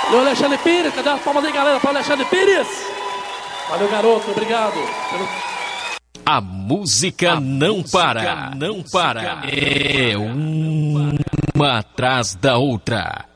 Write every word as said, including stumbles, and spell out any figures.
Valeu, Alexandre Pires. Cadê as palmas aí, galera? Para o Alexandre Pires. Valeu, garoto. Obrigado. A música A não música para. Não para. É uma atrás da outra.